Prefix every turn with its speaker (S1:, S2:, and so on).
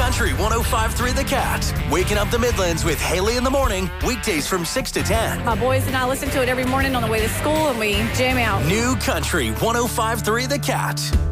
S1: Country 105.3 The Cat. Waking up the Midlands with Haley in the morning, weekdays from 6 to 10.
S2: My boys and I listen to it every morning on the way to school, and we jam out.
S1: New Country 105.3 The Cat.